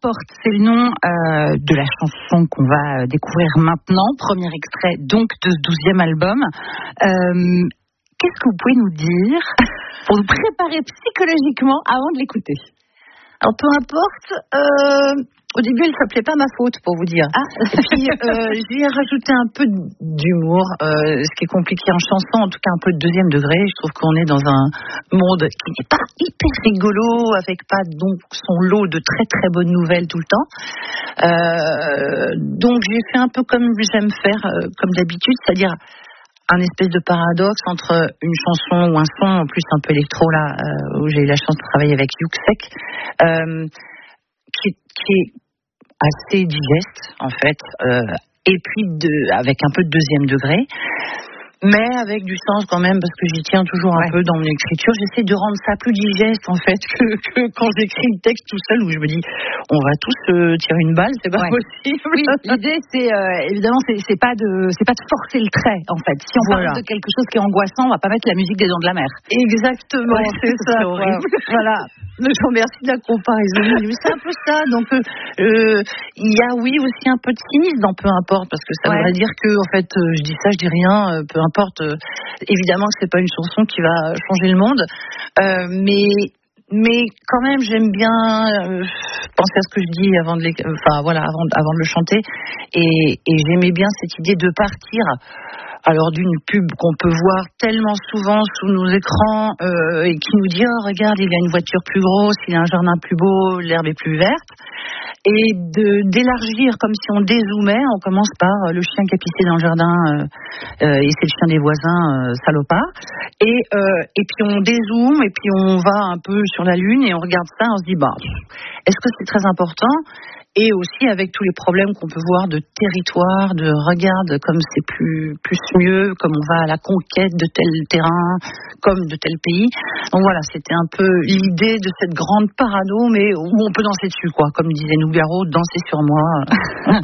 importe, c'est le nom de la chanson qu'on va découvrir maintenant. Premier extrait donc de ce 12e album. Qu'est-ce que vous pouvez nous dire pour nous préparer psychologiquement avant de l'écouter? Alors peu importe, au début elle s'appelait pas Ma Faute pour vous dire. Et puis j'y ai rajouté un peu d'humour, ce qui est compliqué en chanson, en tout cas un peu de deuxième degré. Je trouve qu'on est dans un monde qui n'est pas hyper rigolo, avec pas donc son lot de très très bonnes nouvelles tout le temps. Donc j'ai fait un peu comme j'aime faire, comme d'habitude, c'est-à-dire un espèce de paradoxe entre une chanson ou un son, en plus un peu électro là, où j'ai eu la chance de travailler avec Yuxek, qui est assez digeste en fait, et puis avec un peu de deuxième degré, mais avec du sens quand même, parce que j'y tiens toujours un peu dans mon écriture. J'essaie de rendre ça plus digeste en fait que quand j'écris le texte tout seul, où je me dis on va tous tirer une balle, c'est pas possible. Oui, l'idée c'est évidemment c'est pas de forcer le trait en fait. Si on parle de quelque chose qui est angoissant, on va pas mettre la musique des Dents de la Mer. Exactement, c'est ça. C'est horrible. Voilà. Je vous remercie de la comparaison. C'est un peu ça. Donc il y a aussi un peu de cynisme dans peu importe, parce que ça voudrait dire que en fait je dis ça, je dis rien, peu importe. Évidemment que c'est pas une chanson qui va changer le monde, mais quand même j'aime bien penser à ce que je dis avant de le chanter, et j'aimais bien cette idée de partir. Alors d'une pub qu'on peut voir tellement souvent sous nos écrans, et qui nous dit regarde, il a une voiture plus grosse, il a un jardin plus beau, l'herbe est plus verte, et d'élargir comme si on dézoomait. On commence par le chien qui a pissé dans le jardin, et c'est le chien des voisins, salopard, et puis on dézoome et puis on va un peu sur la lune et on regarde ça, on se dit est-ce que c'est très important? Et aussi avec tous les problèmes qu'on peut voir de territoire, de regarde comme c'est plus mieux, comme on va à la conquête de tel terrain, comme de tel pays. Donc voilà, c'était un peu l'idée de cette grande parano, mais où on peut danser dessus, quoi. Comme disait Nougaro, danser sur moi.